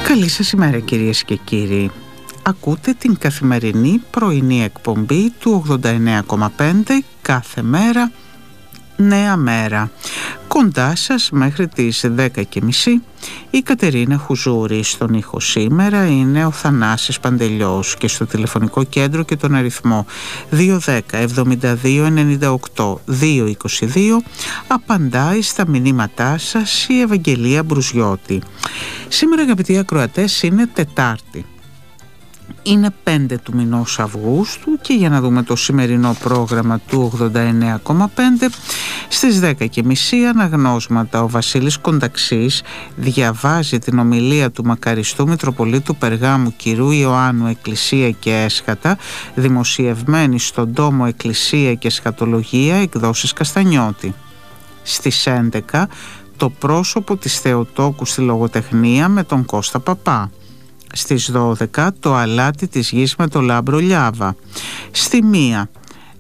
Καλή σας ημέρα κυρίες και κύριοι. Ακούτε την καθημερινή πρωινή εκπομπή του 89,5 κάθε μέρα, νέα μέρα. Κοντά σας μέχρι τις 10:30 η Κατερίνα Χουζούρη. Στον ήχο σήμερα είναι ο Θανάσης Παντελιός και στο τηλεφωνικό κέντρο και τον αριθμό 210 72 98 222 απαντάει στα μηνύματά σας η Ευαγγελία Μπρουζιώτη. Σήμερα, αγαπητοί ακροατές, είναι Τετάρτη. Είναι 5 του μηνός Αυγούστου και για να δούμε το σημερινό πρόγραμμα του 89,5, στις 10:30 αναγνώσματα. Ο Βασίλης Κονταξής διαβάζει την ομιλία του μακαριστού Μητροπολίτου Περγάμου κ. Ιωάννου Εκκλησία και Έσχατα, δημοσιευμένη στον τόμο Εκκλησία και Εσχατολογία, εκδόσεις Καστανιώτη. Στις 11 το πρόσωπο της Θεοτόκου στη λογοτεχνία με τον Κώστα Παπά. Στις 12 το αλάτι της γης με το Λάμπρο Λιάβα. Στη 1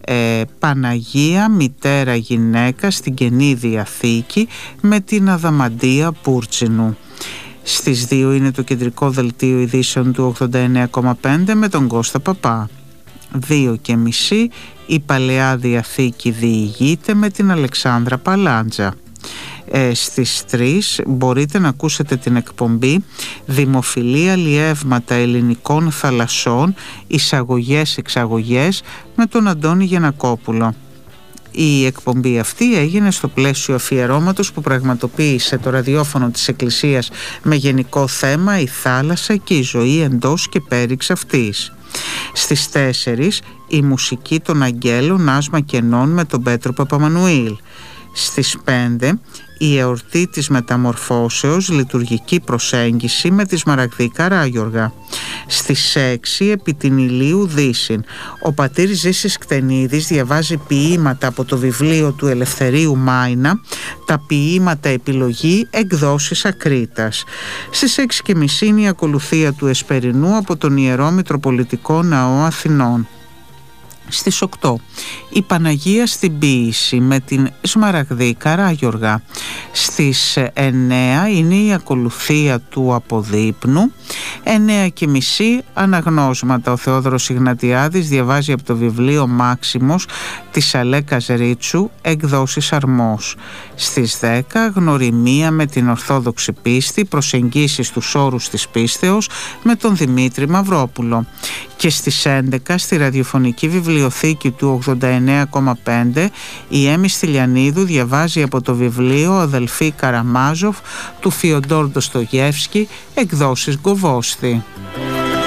Παναγία Μητέρα Γυναίκα στην Καινή Διαθήκη με την Αδαμαντία Πούρτσινου. Στις 2 είναι το κεντρικό δελτίο ειδήσεων του 89,5 με τον Κώστα Παπά. 2:30 η Παλαιά Διαθήκη διηγείται με την Αλεξάνδρα Παλάντζα. Στις 3 μπορείτε να ακούσετε την εκπομπή «Δημοφιλή αλλιεύματα ελληνικών θαλασσών, εισαγωγές-εξαγωγές» με τον Αντώνη Γεννακόπουλο. Η εκπομπή αυτή έγινε στο πλαίσιο αφιερώματος που πραγματοποίησε το ραδιόφωνο της Εκκλησίας με γενικό θέμα «Η θάλασσα και η ζωή εντός και πέριξ αυτής». Στις 4 η μουσική των Αγγέλων Άσμα Κενών με τον Πέτρο Παπαμανουήλ. Στις 5 η εορτή της Μεταμορφώσεως, λειτουργική προσέγγιση με τη Σμαραγδή Καράγιοργα. Στις 6 επί την Ηλίου Δύσιν ο πατήρ Ζήσης Κτενίδης διαβάζει ποίηματα από το βιβλίο του Ελευθερίου Μάινα, τα ποίηματα επιλογή, εκδόσεις Ακρίτας. Στις 6:30 είναι η ακολουθία του Εσπερινού από τον Ιερό Μητροπολιτικό Ναό Αθηνών. Στις 8 η Παναγία στην Ποίηση με την Σμαραγδή Καράγιοργα. Στις 9 είναι η ακολουθία του Αποδείπνου. 9:30 αναγνώσματα. Ο Θεόδωρος Ιγνατιάδης διαβάζει από το βιβλίο Μάξιμος της Αλέκας Ρίτσου, εκδόσεις Αρμός. Στις 10 γνωριμία με την Ορθόδοξη πίστη, προσεγγίσεις τους όρους της πίστεως με τον Δημήτρη Μαυρόπουλο. Και στις 11 στη ραδιοφωνική βιβλιοθήκη του 89,5 η Έμι Στυλιανίδου διαβάζει από το βιβλίο «Αδελφοί Καραμάζοφ» του Φιοντόρ Ντοστογεύσκη, εκδόσεις Γκοβόστη.